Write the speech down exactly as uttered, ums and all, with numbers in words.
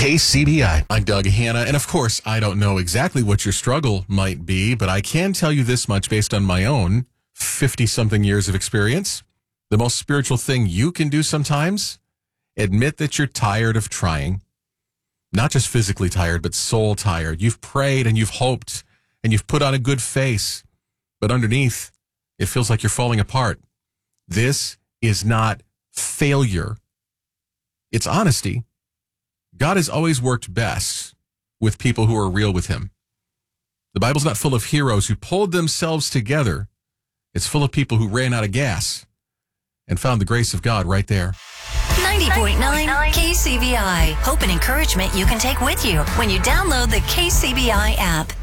K C B I. I'm Doug Hanna, and of course, I don't know exactly what your struggle might be, but I can tell you this much based on my own fifty-something years of experience. The most spiritual thing you can do sometimes, admit that you're tired of trying. Not just physically tired, but soul tired. You've prayed and you've hoped and you've put on a good face, but underneath, it feels like you're falling apart. This is not failure. It's honesty. God has always worked best with people who are real with him. The Bible's not full of heroes who pulled themselves together. It's full of people who ran out of gas and found the grace of God right there. ninety point nine K C B I. Hope and encouragement you can take with you when you download the K C B I app.